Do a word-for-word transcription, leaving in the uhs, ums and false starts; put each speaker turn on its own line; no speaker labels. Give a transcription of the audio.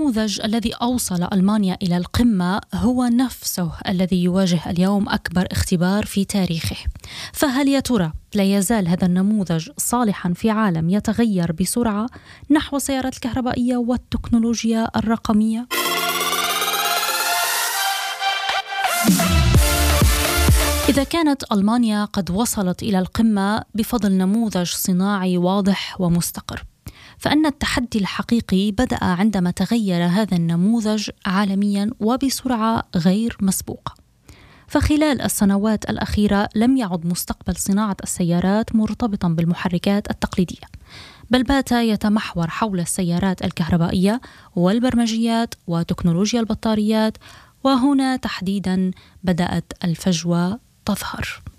النموذج الذي أوصل ألمانيا إلى القمة هو نفسه الذي يواجه اليوم أكبر اختبار في تاريخه. فهل يا ترى لا يزال هذا النموذج صالحا في عالم يتغير بسرعة نحو السيارات الكهربائية والتكنولوجيا الرقمية؟ إذا كانت ألمانيا قد وصلت إلى القمة بفضل نموذج صناعي واضح ومستقر، فإن التحدي الحقيقي بدأ عندما تغير هذا النموذج عالمياً وبسرعة غير مسبوقة. فخلال السنوات الأخيرة لم يعد مستقبل صناعة السيارات مرتبطاً بالمحركات التقليدية، بل بات يتمحور حول السيارات الكهربائية والبرمجيات وتكنولوجيا البطاريات، وهنا تحديداً بدأت الفجوة تظهر.